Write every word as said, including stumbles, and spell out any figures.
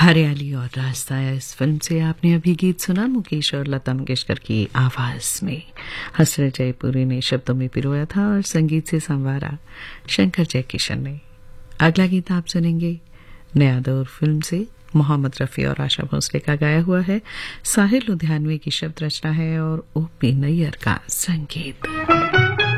हरियाली और रास्ता है इस फिल्म से आपने अभी गीत सुना मुकेश और लता मंगेशकर की आवाज में। हसरत जयपुरी ने शब्दों में पिरोया था और संगीत से संवारा शंकर जयकिशन ने। अगला गीत आप सुनेंगे नया दौर फिल्म से। मोहम्मद रफी और आशा भोसले का गाया हुआ है। साहिर लुधियानवी की शब्द रचना है और ओ पी नैयर का संगीत।